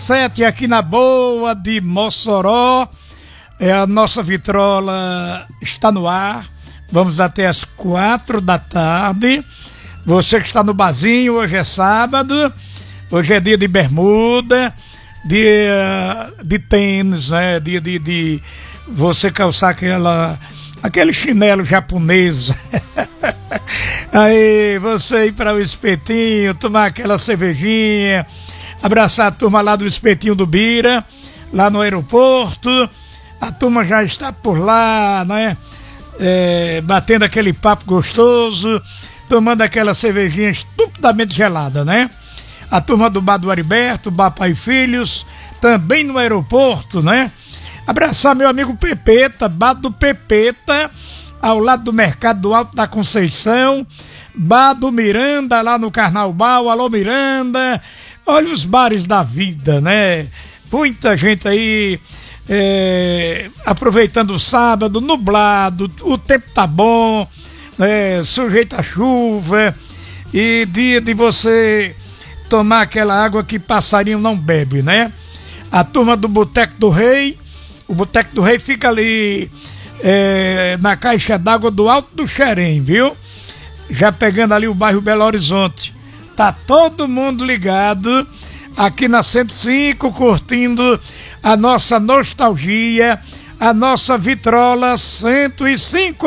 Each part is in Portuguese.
7 aqui na Boa de Mossoró. A nossa vitrola está no ar. Vamos até as 4 da tarde. Você que está no barzinho, hoje é sábado. Hoje é dia de bermuda, dia de tênis, né? Dia de você calçar aquele chinelo japonês. Aí você ir para o espetinho, tomar aquela cervejinha, abraçar a turma lá do espetinho do Bira, lá no aeroporto. A turma já está por lá, né? Batendo aquele papo gostoso, tomando aquela cervejinha estupidamente gelada, né? A turma do Bar do Heriberto, Bar Pai e Filhos, também no aeroporto, né? Abraçar meu amigo Pepeta, Bar do Pepeta, ao lado do Mercado do Alto da Conceição, Bar do Miranda, lá no Carnaubal. Alô, Miranda. Olha os bares da vida, né? Muita gente aí aproveitando o sábado, nublado, o tempo tá bom, sujeito a chuva, e dia de você tomar aquela água que passarinho não bebe, né? A turma do Boteco do Rei, o Boteco do Rei fica ali na caixa d'água do Alto do Xerém, viu? Já pegando ali o bairro Belo Horizonte. Tá todo mundo ligado aqui na 105, curtindo a nossa nostalgia, a nossa vitrola 105.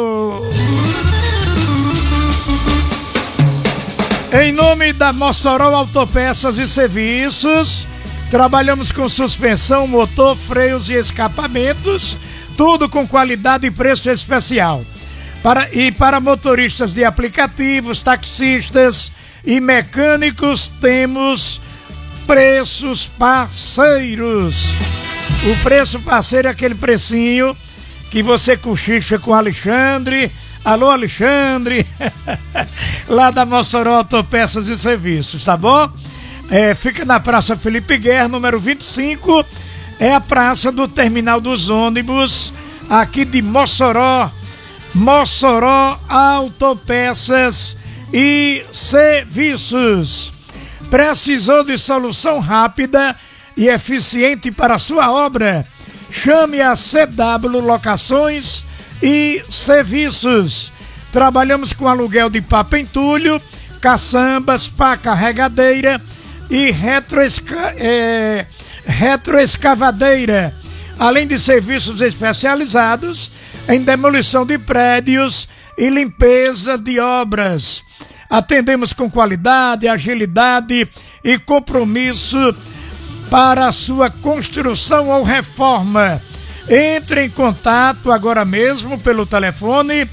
Em nome da Mossoró Autopeças e Serviços, trabalhamos com suspensão, motor, freios e escapamentos, tudo com qualidade e preço especial. Para motoristas de aplicativos, taxistas e mecânicos, temos preços parceiros. O preço parceiro é aquele precinho que você cochicha com o Alexandre. Alô, Alexandre, lá da Mossoró Autopeças e Serviços, tá bom? Fica na Praça Felipe Guerra, número 25, é a praça do terminal dos ônibus, aqui de Mossoró. Mossoró Autopeças e Serviços. Precisou de solução rápida e eficiente para a sua obra? Chame a CW Locações e Serviços. Trabalhamos com aluguel de papa entulho, caçambas, pá carregadeira e retroescavadeira, além de serviços especializados em demolição de prédios e limpeza de obras. Atendemos com qualidade, agilidade e compromisso para a sua construção ou reforma. Entre em contato agora mesmo pelo telefone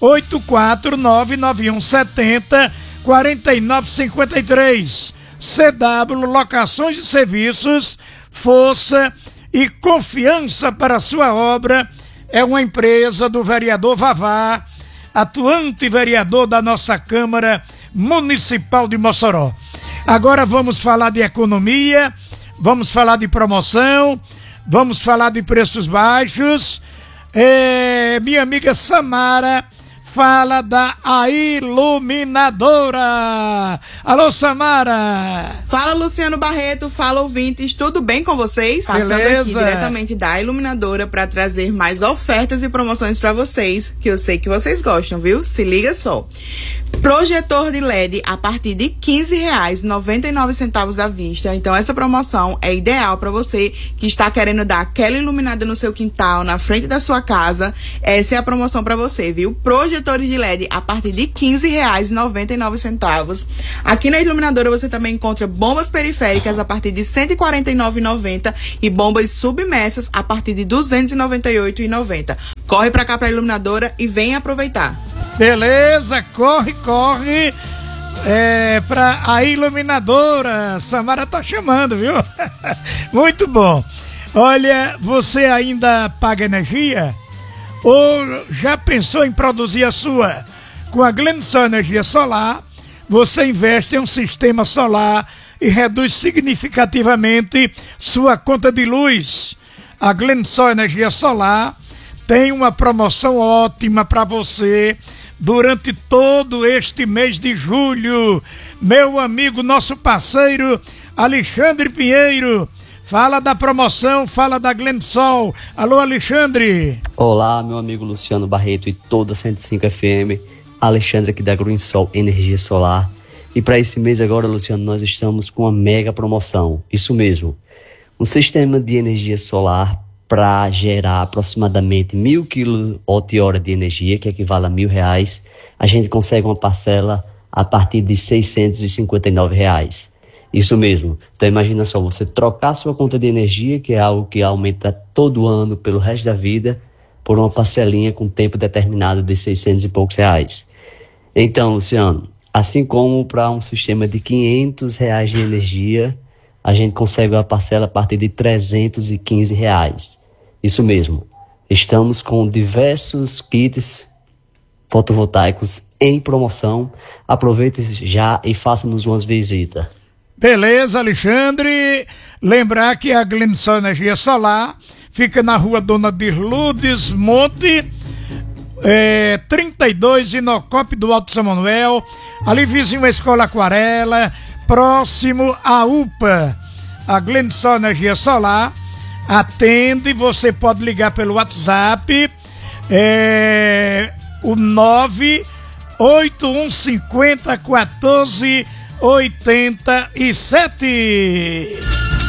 84991704953. CW Locações e Serviços, força e confiança para a sua obra. É uma empresa do vereador Vavá, atuante vereador da nossa Câmara Municipal de Mossoró. Agora vamos falar de economia, vamos falar de promoção, vamos falar de preços baixos. Minha amiga Samara fala da A Iluminadora. Alô, Samara. Fala, Luciano Barreto, fala, ouvintes, tudo bem com vocês? Beleza. Passando aqui diretamente da Iluminadora para trazer mais ofertas e promoções para vocês, que eu sei que vocês gostam, viu? Se liga só. Projetor de LED a partir de R$15,99 à vista. Então essa promoção é ideal para você que está querendo dar aquela iluminada no seu quintal, na frente da sua casa. Essa é a promoção para você, viu? Projetores de LED a partir de R$15,99. Aqui na Iluminadora você também encontra bombas periféricas a partir de R$149,90 e bombas submersas a partir de R$298,90. Corre pra cá pra Iluminadora e vem aproveitar. Beleza, corre pra a Iluminadora. Samara tá chamando, viu? Muito bom. Olha, você ainda paga energia? Ou já pensou em produzir a sua? Com a Glensol Energia Solar, você investe em um sistema solar e reduz significativamente sua conta de luz. A Glensol Energia Solar tem uma promoção ótima para você durante todo este mês de julho. Meu amigo, nosso parceiro, Alexandre Pinheiro. Fala da promoção, fala da Glensol. Alô, Alexandre. Olá, meu amigo Luciano Barreto e toda 105 FM. Alexandre aqui da Glensol Energia Solar. E para esse mês agora, Luciano, nós estamos com uma mega promoção. Isso mesmo. Um sistema de energia solar para gerar aproximadamente 1.000 kWh de energia, que equivale a R$1.000, a gente consegue uma parcela a partir de R$659. Isso mesmo. Então imagina só, você trocar sua conta de energia, que é algo que aumenta todo ano pelo resto da vida, por uma parcelinha com tempo determinado de 600 e poucos reais. Então, Luciano, assim como para um sistema de R$500 de energia, a gente consegue uma parcela a partir de R$315. Isso mesmo. Estamos com diversos kits fotovoltaicos em promoção. Aproveite já e faça-nos umas visitas. Beleza, Alexandre. Lembrar que a Glensol Energia Solar fica na rua Dona Dirludes Monte, 32, Inocop do Alto São Manuel, ali vizinho à Escola Aquarela, próximo à UPA. A Glensol Energia Solar atende, você pode ligar pelo WhatsApp, o 981501487.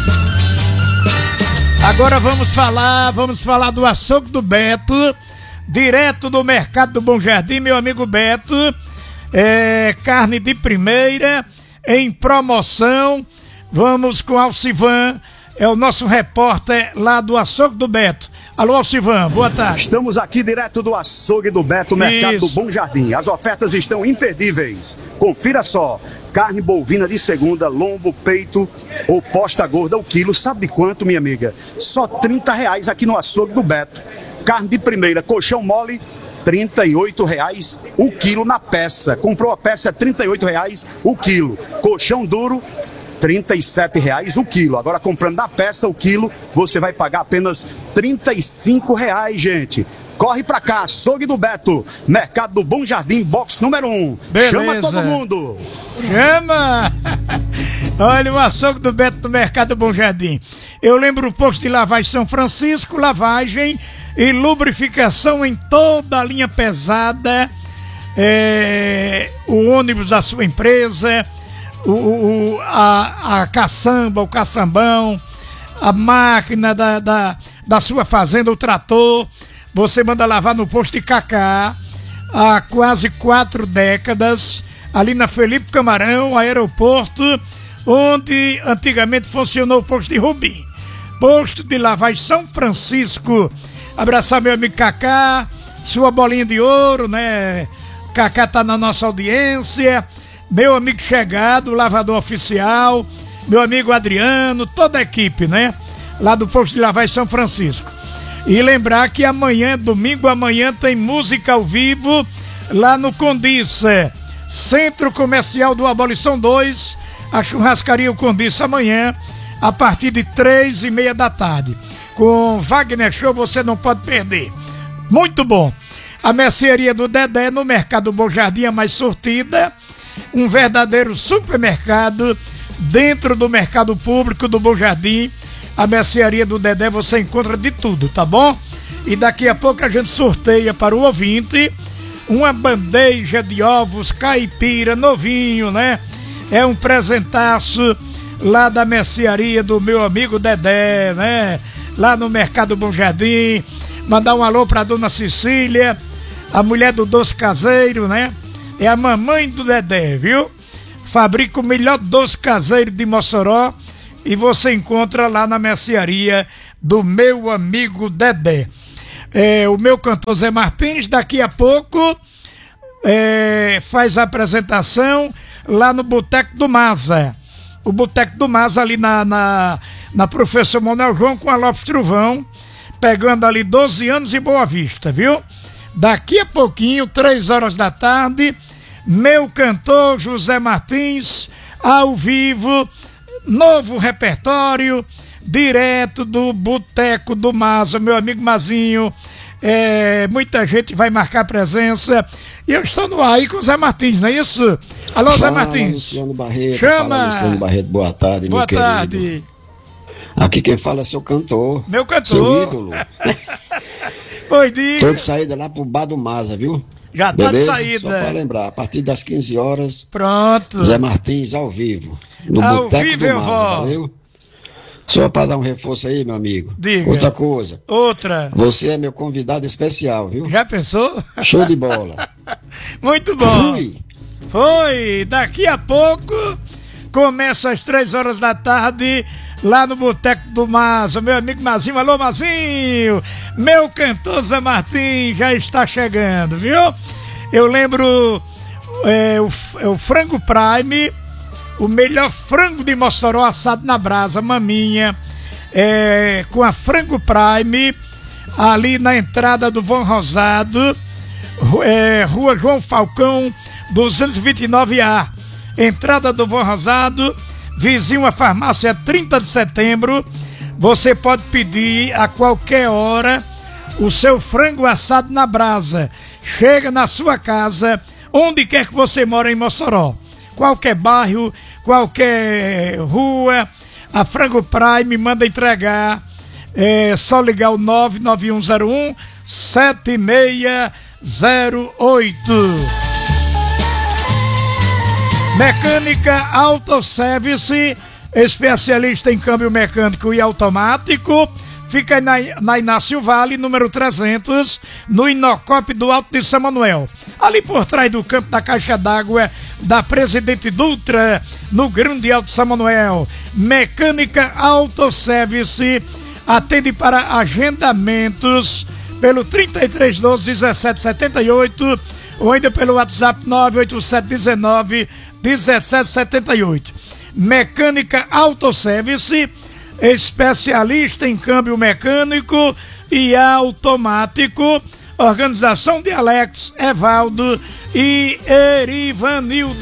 Agora vamos falar do açougue do Beto, direto do mercado do Bom Jardim, meu amigo Beto. Carne de primeira, em promoção. Vamos com Alcivan, é o nosso repórter lá do açougue do Beto. Alô, Alcivan, boa tarde. Estamos aqui direto do açougue do Beto, mercado do Bom Jardim. As ofertas estão imperdíveis. Confira só: carne bovina de segunda, lombo, peito ou posta gorda o quilo. Sabe de quanto, minha amiga? Só R$30 aqui no açougue do Beto. Carne de primeira, colchão mole, R$38 o quilo na peça. Comprou a peça, R$38 o quilo. Colchão duro, R$37 o quilo. Agora, comprando na peça o quilo, você vai pagar apenas R$35, gente. Corre pra cá, açougue do Beto, mercado do Bom Jardim, box número 1. Beleza. Chama todo mundo. Chama! Olha, o açougue do Beto do mercado do Bom Jardim. Eu lembro o posto de lavagem São Francisco, lavagem e lubrificação em toda a linha pesada, o ônibus da sua empresa, a caçamba, o caçambão, a máquina da sua fazenda, o trator, você manda lavar no posto de Cacá há quase 4 décadas, ali na Felipe Camarão, aeroporto, onde antigamente funcionou o posto de Rubim. Posto de lavagem São Francisco. Abraçar meu amigo Cacá, sua bolinha de ouro, né? Cacá tá na nossa audiência. Meu amigo chegado, lavador oficial, meu amigo Adriano, toda a equipe, né? Lá do posto de lavagem São Francisco. E lembrar que amanhã, domingo, amanhã tem música ao vivo lá no Condiça, Centro Comercial do Abolição 2, a churrascaria O Condiça amanhã, a partir de 3:30 da tarde. Com Wagner Show você não pode perder. Muito bom. A mercearia do Dedé no mercado Bom Jardim, a mais sortida. Um verdadeiro supermercado dentro do mercado público do Bom Jardim. A mercearia do Dedé você encontra de tudo, tá bom? E daqui a pouco a gente sorteia para o ouvinte uma bandeja de ovos caipira novinho, né? É um presentaço lá da mercearia do meu amigo Dedé, né? Lá no mercado Bom Jardim. Mandar um alô pra dona Cecília, a mulher do doce caseiro, né? É a mamãe do Dedé, viu? Fabrica o melhor doce caseiro de Mossoró e você encontra lá na mercearia do meu amigo Dedé. O meu cantor Zé Martins, daqui a pouco, faz a apresentação lá no Boteco do Maza. O Boteco do Maza ali na Professor Manuel João com a Lopes Truvão, pegando ali 12 anos em Boa Vista, viu? Daqui a pouquinho, 3 horas da tarde, meu cantor José Martins, ao vivo, novo repertório, direto do Boteco do Maza, meu amigo Mazinho, Muita gente vai marcar presença. E eu estou no ar aí com o Zé Martins, não é isso? Alô, Zé Martins. Luciano Barreto. Chama. Fala, Luciano Barreto, boa tarde, Boa meu tarde. querido. Aqui quem fala é seu cantor. Meu cantor. Seu ídolo. Pois diga. Tô de saída lá pro Bar do Maza, viu? Já tá de Beleza? saída. Só pra lembrar, a partir das 15 horas, Pronto. Zé Martins ao vivo. No Ao Boteco vivo do eu Maza, vou. valeu? Só pra dar um reforço aí, meu amigo. Diga. Outra coisa. Outra. Você é meu convidado especial, viu? Já pensou? Show de bola. Muito bom. Fui. Foi. Daqui a pouco começa às 3 horas da tarde lá no Boteco do Maza. Meu amigo Mazinho. Alô, Mazinho. Meu cantor Zé Martins já está chegando, viu? Eu lembro o Frango Prime, o melhor frango de Mossoró assado na brasa, maminha, com a Frango Prime, ali na entrada do Vão Rosado, Rua João Falcão, 229A, entrada do Vão Rosado, vizinho à farmácia 30 de setembro. Você pode pedir a qualquer hora o seu frango assado na brasa. Chega na sua casa, onde quer que você mora em Mossoró. Qualquer bairro, qualquer rua, a Frango Prime manda entregar. É só ligar o 99101 7608. Mecânica Autoservice, especialista em câmbio mecânico e automático. Fica na Inácio Vale, número 300, no Inocop do Alto de São Manuel. Ali por trás do campo da caixa d'água da Presidente Dutra, no Grande Alto de São Manuel. Mecânica Autoservice atende para agendamentos pelo 3312-1778 ou ainda pelo WhatsApp 98719-1778. Mecânica Autoservice, especialista em câmbio mecânico e automático. Organização de Alex, Evaldo e Erivanildo.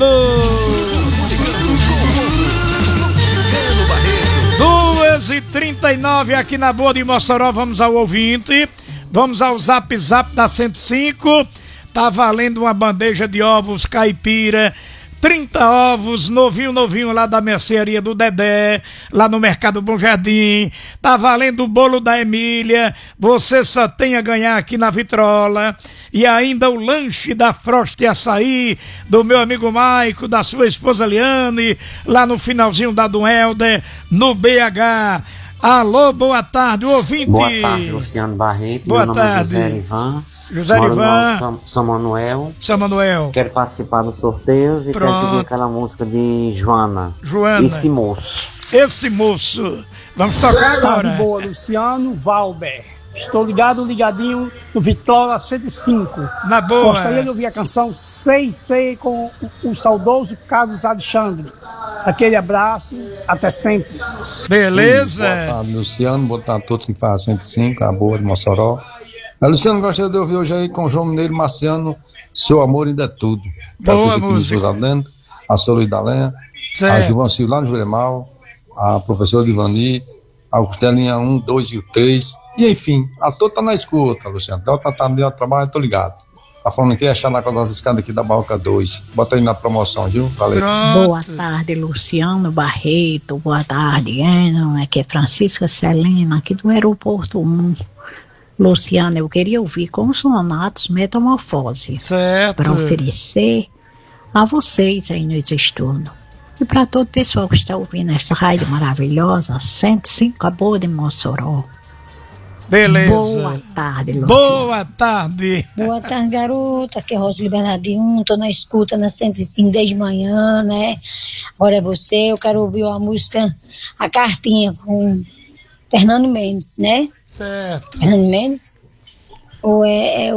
2h39 aqui na Boa de Mossoró. Vamos ao ouvinte. Vamos ao Zap da 105. Tá valendo uma bandeja de ovos caipira, 30 ovos, novinho lá da mercearia do Dedé, lá no Mercado Bom Jardim. Tá valendo o bolo da Emília, você só tem a ganhar aqui na Vitrola. E ainda o lanche da Frost Açaí, do meu amigo Maico, da sua esposa Liane, lá no finalzinho da do Helder, no BH. Alô, boa tarde, ouvinte. Boa tarde, Luciano Barreto. Boa Meu tarde. nome é José Ivan. José Moro Ivan. no São Manuel. São Manuel. Quero participar dos sorteios e Pronto. quero pedir aquela música de Joana. Esse moço. Esse moço. Vamos tocar agora. Tarde boa, Luciano Valber. Estou ligadinho no Vitrola 105. Na boa. Gostaria de ouvir a canção Sei Sei com o saudoso Carlos Alexandre. Aquele abraço, até sempre. Beleza. Boa tarde, Luciano. Boa tarde a todos que fazem 105, a Boa de Mossoró. Luciano, gostaria de ouvir hoje aí com o João Mineiro Marciano, Seu Amor Ainda é Tudo. Boa música. A Solis da Lenha, a Gilvan Silva lá no Juremal, a professora Divani, a Costelinha 1, 2 e o 3. E enfim, a toda tá na escuta, Luciano. Ela tá no dia de trabalho, tô ligado. A forma que é achar na das escadas aqui da Barroca 2. Bota aí na promoção, viu? Valeu. Boa tarde, Luciano Barreto. Boa tarde, aqui é Francisca Celina, aqui do Aeroporto 1. Luciano, eu queria ouvir Consonantes Metamorfose. Certo. Para oferecer a vocês aí no estudo. E para todo o pessoal que está ouvindo essa rádio maravilhosa, 105 a Boa de Mossoró. Beleza. Boa tarde, Luciano. Boa tarde. Boa tarde, garota. Aqui é Rosa Bernardinho 1. Tô na escuta na 105 desde manhã, né? Agora é você. Eu quero ouvir a música A Cartinha com Fernando Mendes, né? Certo. Fernando Mendes? Ou é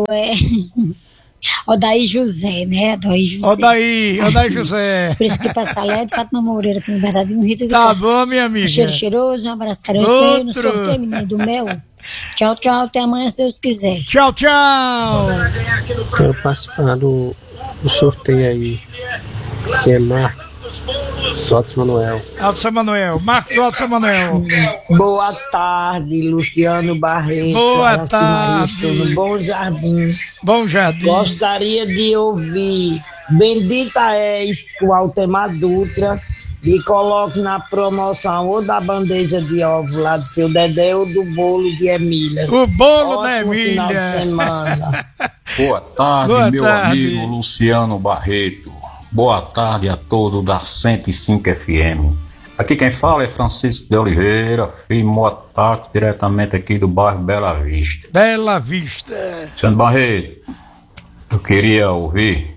Odaí José, né? Odaí José. Odaí José. Por isso que passa Led, Fátima Moreira, aqui no Bernardinho, Rita do Tá bom, minha amiga. Cheiro cheiroso, um abraço carinhoso no sorteio, menino do mel. Tchau, tchau, até amanhã, se Deus quiser. Tchau, tchau. Quero participar do sorteio aí, que é Marco Alto Manuel. Alto São Manuel. Marcos do Alto São Manuel. Boa tarde, Luciano Barreto. Boa tarde. No Bom Jardim. Bom Jardim. Gostaria de ouvir Bendita És com Altemar Dutra e coloque na promoção ou da bandeja de ovo lá do seu Dedé ou do bolo de Emília. O bolo da Emília. Final de semana. Boa tarde, Boa meu tarde. amigo Luciano Barreto. Boa tarde a todos da 105 FM. Aqui quem fala é Francisco de Oliveira, filho Motato, diretamente aqui do bairro Bela Vista. Bela Vista. Luciano Barreto, eu queria ouvir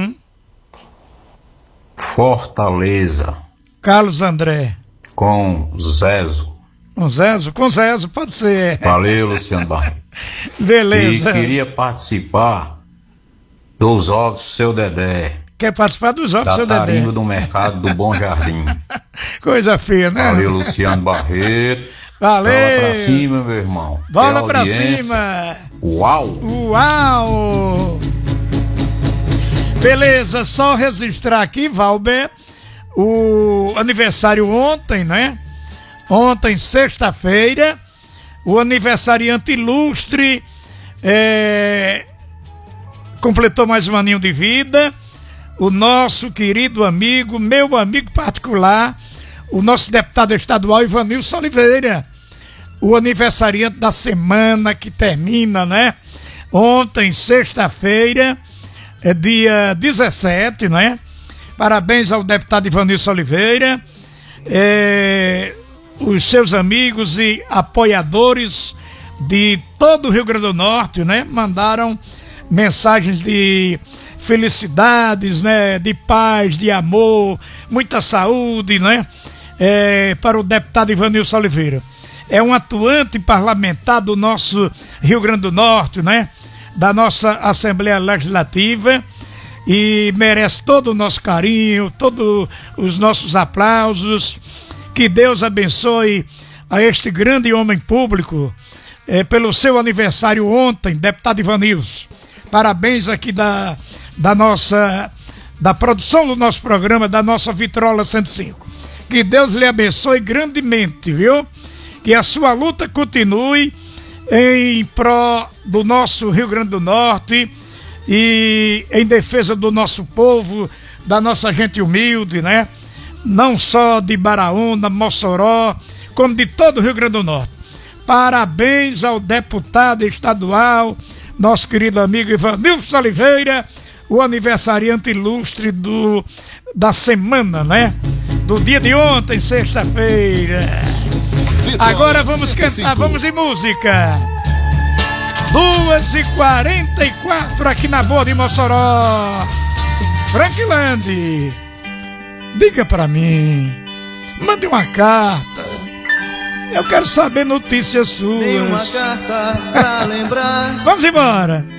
Fortaleza. Carlos André. Com Zezo. Com Zezo? Com Zezo, pode ser. Valeu, Luciano Barreto. Beleza. E queria participar dos ovos do seu Dedé. Quer participar dos ovos do seu Da Dedé? tarimba do mercado do Bom Jardim. Coisa feia, né? Valeu, Luciano Barreto. Valeu. Bola pra cima, meu irmão. Bola Tem pra audiência. cima. Uau. Uau. Beleza, só registrar aqui, Valber, o aniversário ontem, né? Ontem, sexta-feira, o aniversariante ilustre completou mais um aninho de vida. O nosso querido amigo, meu amigo particular, o nosso deputado estadual Ivanilson Oliveira, o aniversariante da semana que termina, né? Ontem, sexta-feira, é dia 17, né? Parabéns ao deputado Ivanilson Oliveira, os seus amigos e apoiadores de todo o Rio Grande do Norte, né? Mandaram mensagens de felicidades, né? De paz, de amor, muita saúde, né? Para o deputado Ivanilson Oliveira. É um atuante parlamentar do nosso Rio Grande do Norte, né? Da nossa Assembleia Legislativa, e merece todo o nosso carinho, todos os nossos aplausos. Que Deus abençoe a este grande homem público pelo seu aniversário ontem, deputado Ivanilson. Parabéns aqui da produção do nosso programa, da nossa Vitrola 105. Que Deus lhe abençoe grandemente, viu? Que a sua luta continue em pró do nosso Rio Grande do Norte e em defesa do nosso povo, da nossa gente humilde, né? Não só de Baraúna, Mossoró, como de todo o Rio Grande do Norte. Parabéns ao deputado estadual, nosso querido amigo Ivanilson Oliveira, o aniversariante ilustre da semana, né? Do dia de ontem, sexta-feira. Agora vamos cantar, vamos em música. 2h44 aqui na Boa de Mossoró. Frankland, diga pra mim, mande uma carta. Eu quero saber notícias suas. Tem uma carta pra lembrar. Vamos embora.